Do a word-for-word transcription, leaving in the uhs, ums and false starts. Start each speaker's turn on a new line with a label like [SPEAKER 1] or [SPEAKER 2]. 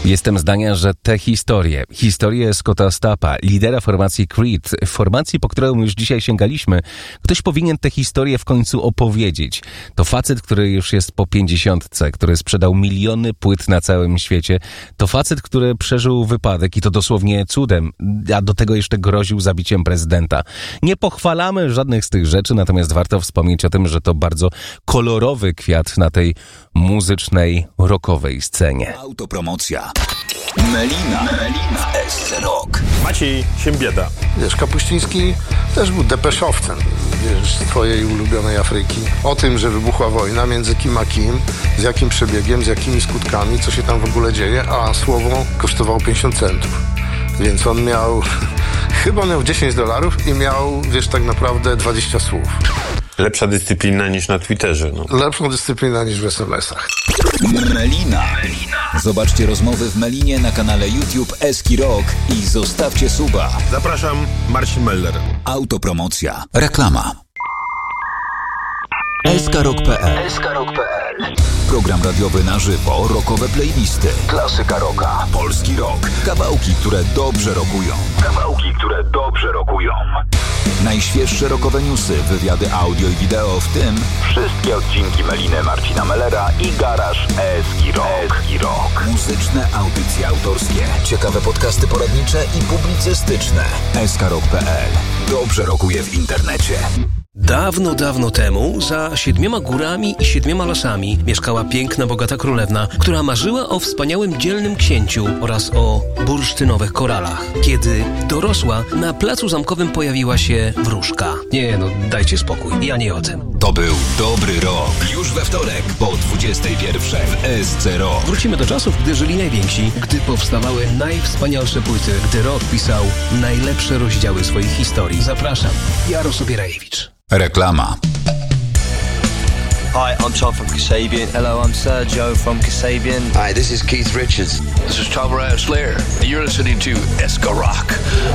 [SPEAKER 1] Jestem zdania, że te historie, historie Scotta Stappa, lidera formacji Creed, formacji, po którą już dzisiaj sięgaliśmy, ktoś powinien te historie w końcu opowiedzieć. To facet, który już jest po pięćdziesiątce, który sprzedał miliony płyt na całym świecie. To facet, który przeżył wypadek i to dosłownie cudem, a do tego jeszcze groził zabiciem prezydenta. Nie pochwalamy żadnych z tych rzeczy, natomiast warto wspomnieć o tym, że to bardzo kolorowy kwiat na tej muzycznej, rockowej scenie.
[SPEAKER 2] Autopromocja. Melina. Melina w S C Rock.
[SPEAKER 3] Maciej Siembieda.
[SPEAKER 4] Wiesz, Kapuściński też był depeszowcem, wiesz, z twojej ulubionej Afryki. O tym, że wybuchła wojna między kim a kim, z jakim przebiegiem, z jakimi skutkami, co się tam w ogóle dzieje, a słowo kosztowało pięćdziesiąt centów. Więc on miał, chyba miał dziesięć dolarów i miał, wiesz, tak naprawdę dwadzieścia słów.
[SPEAKER 3] Lepsza dyscyplina niż na Twitterze. No.
[SPEAKER 4] Lepszą dyscyplina niż w es em esach.
[SPEAKER 2] Melina. Zobaczcie rozmowy w Melinie na kanale YouTube Eski Rock i zostawcie suba.
[SPEAKER 3] Zapraszam, Marcin Meller.
[SPEAKER 2] Autopromocja. Reklama. Eskarock kropka pe el. Eskarock kropka pe el. Program radiowy na żywo, rockowe playlisty, klasyka rocka, polski rock, kawałki, które dobrze rockują. Kawałki, które dobrze rockują. Najświeższe rockowe newsy, wywiady audio i wideo, w tym wszystkie odcinki Meliny Marcina Mellera i Garaż Eski Rock. Eski Rock. Muzyczne audycje autorskie, ciekawe podcasty poradnicze i publicystyczne. Eskarock kropka pe el. Dobrze rockuje w internecie.
[SPEAKER 5] Dawno, dawno temu, za siedmioma górami i siedmioma lasami mieszkała piękna, bogata królewna, która marzyła o wspaniałym, dzielnym księciu oraz o bursztynowych koralach. Kiedy dorosła, na placu zamkowym pojawiła się wróżka. Nie no, dajcie spokój, ja nie o tym.
[SPEAKER 2] To był dobry rok. Już we wtorek po dwudziestej pierwszej w S C Rock.
[SPEAKER 5] Wrócimy do czasów, gdy żyli najwięksi, gdy powstawały najwspanialsze płyty, gdy rock pisał najlepsze rozdziały swoich historii. Zapraszam, Jaros Obierajewicz.
[SPEAKER 2] Reklama.
[SPEAKER 6] Hi, I'm Tom from Kasabian. Hello, I'm Sergio from Kasabian.
[SPEAKER 7] Hi, this is Keith Richards.
[SPEAKER 8] This is Tom Ryan Slayer. You're listening to Eska Rock.